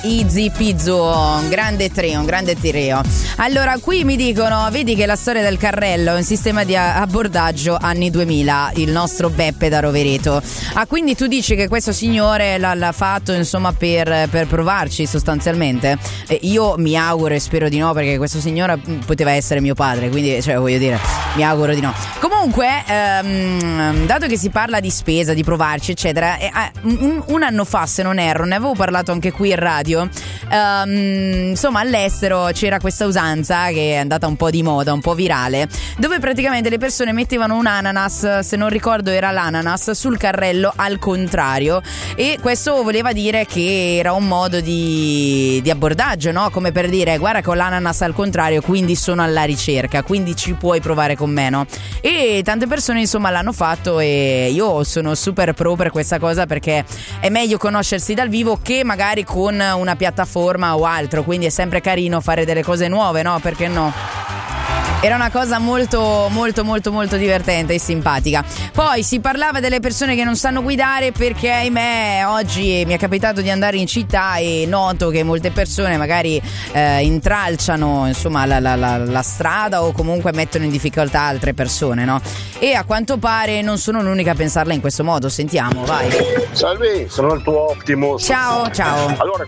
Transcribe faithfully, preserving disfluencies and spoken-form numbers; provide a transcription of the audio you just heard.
Easy Pizzo, un grande trio, un grande trio. Allora, qui mi dicono, vedi che la storia del carrello è un sistema di abbordaggio anni duemila, il nostro Beppe da Rovereto. Ah, quindi tu dici che questo signore l'ha, l'ha fatto, insomma, per, per provarci sostanzialmente? Eh, io mi auguro e spero di no, perché questo signore poteva essere mio padre, quindi, cioè, voglio dire, mi auguro di no. Comunque, ehm, dato che si parla di spesa, di provarci, eccetera, eh, un, un anno fa, se non erro, ne avevo parlato anche qui in radio. Um, insomma, all'estero c'era questa usanza che è andata un po' di moda, un po' virale, dove praticamente le persone mettevano un ananas, se non ricordo era l'ananas, sul carrello al contrario, e questo voleva dire che era un modo di, di abbordaggio, no? Come per dire, guarda che ho l'ananas al contrario, quindi sono alla ricerca, quindi ci puoi provare con me, no? E tante persone, insomma, l'hanno fatto, e io sono super pro per questa cosa, perché è meglio conoscersi dal vivo che magari con una piattaforma o altro, quindi è sempre carino fare delle cose nuove, no? Perché no? Era una cosa molto molto molto molto divertente e simpatica. Poi si parlava delle persone che non sanno guidare, perché ahimè oggi mi è capitato di andare in città e noto che molte persone magari eh, intralciano, insomma, la, la, la, la strada, o comunque mettono in difficoltà altre persone, no? E a quanto pare non sono l'unica a pensarla in questo modo. Sentiamo, vai. Salve, sono il tuo Optimus. Ciao, ciao. Allora,